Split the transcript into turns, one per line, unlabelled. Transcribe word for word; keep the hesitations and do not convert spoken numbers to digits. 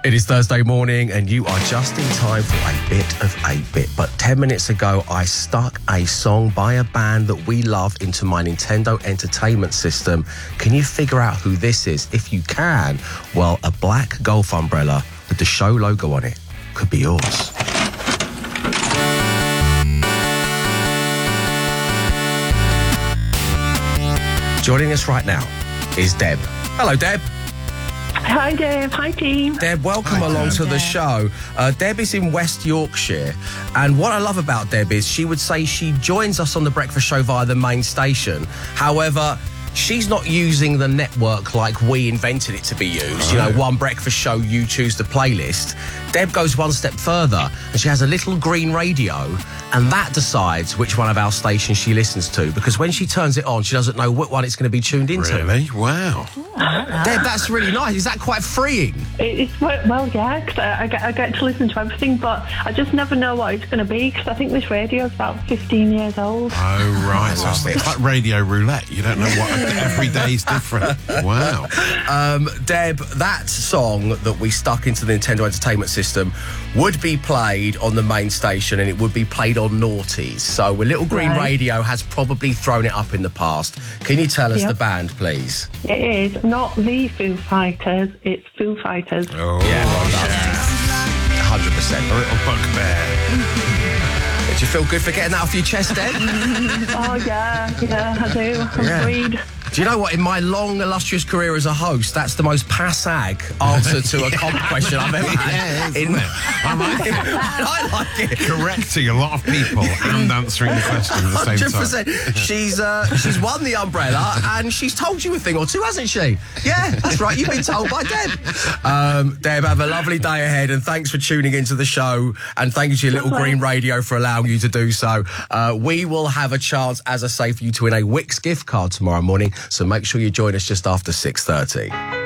It is Thursday morning and you are just in time for a bit of eight bit. But ten minutes ago, I stuck a song by a band that we love into my Nintendo Entertainment System. Can you figure out who this is? If you can, well, a black golf umbrella with the show logo on it could be yours. Joining us right now is Deb. Hello, Deb.
Hi, Deb. Hi, team.
Deb, welcome
Hi,
along
Deb.
to the show. Uh, Deb is in West Yorkshire, and what I love about Deb is she would say she joins us on the breakfast show via the main station. However, she's not using the network like we invented it to be used. Oh. You know, one breakfast show, you choose the playlist. Deb goes one step further, and she has a little green radio, and that decides which one of our stations she listens to, because when she turns it on, she doesn't know what one it's going to be tuned into.
Really? Wow.
Deb, that's really nice. Is that quite freeing?
It's, well, yeah, because I, I, get, I get to listen to everything, but I just never know what it's going to be, because I think this radio is about fifteen years old.
Oh, right. So it's, it's like radio roulette. You don't know what... Every day is different. Wow.
Um, Deb, that song that we stuck into the Nintendo Entertainment System would be played on the main station, and it would be played on Naughties. So a Little Green
Right.
Radio has probably thrown it up in the past. Can you tell us
Yep.
the band, please?
It is not the Foo Fighters, it's Foo Fighters.
Oh,
Yeah, well done.
yeah.
one hundred percent.
A little bugbear.
Did you feel good for getting that off your chest, Deb?
Oh, yeah, yeah, I do. I'm
Yeah.
freed.
Do you know what? In my long, illustrious career as a host, that's the most passag answer to a comp question I've ever had.
Yeah, isn't
In-
it? I like it.
I like it.
Correcting a lot of people and answering the question at the same
one hundred
time.
percent. She's uh, she's won the umbrella and she's told you a thing or two, hasn't she? Yeah, that's right. You've been told by Deb. Um, Deb, have a lovely day ahead, and thanks for tuning into the show. And thank you to your Little
Bye-bye.
Green Radio for allowing you to do so. Uh, we will have a chance, as I say, for you to win a Wix gift card tomorrow morning. So make sure you join us just after six thirty.